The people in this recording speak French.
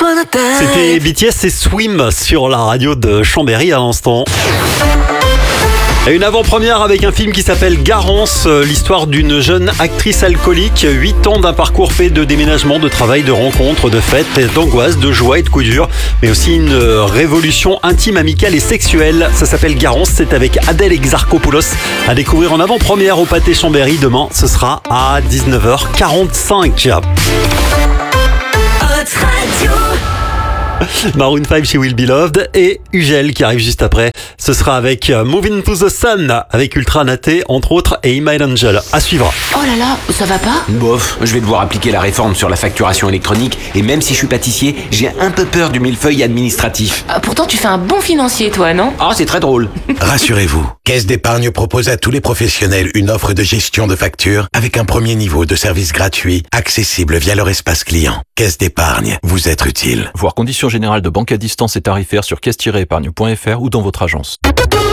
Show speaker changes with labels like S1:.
S1: C'était BTS et Swim sur la radio de Chambéry à l'instant. Et une avant-première avec un film qui s'appelle Garance, l'histoire d'une jeune actrice alcoolique, 8 ans d'un parcours fait de déménagement, de travail, de rencontres, de fêtes, d'angoisse, de joie et de coups durs, mais aussi une révolution intime, amicale et sexuelle. Ça s'appelle Garance, c'est avec Adèle Exarchopoulos, à découvrir en avant-première au Pâté Chambéry. Demain, ce sera à 19h45. Maroon 5, She Will Be Loved, et Ugel qui arrive juste après. Ce sera avec Moving to the Sun avec Ultra Naté entre autres et Email Angel. À suivre.
S2: Oh là là, ça va pas ?
S3: Bof, je vais devoir appliquer la réforme sur la facturation électronique et même si je suis pâtissier, j'ai un peu peur du millefeuille administratif.
S2: Pourtant tu fais un bon financier toi, non ?
S3: Ah, c'est très drôle.
S4: Rassurez-vous, Caisse d'épargne propose à tous les professionnels une offre de gestion de factures avec un premier niveau de service gratuit, accessible via leur espace client. Caisse d'épargne, vous être utile.
S5: Voir conditions générales de banque à distance et tarifaires sur caisse-épargne.fr ou dans votre agence.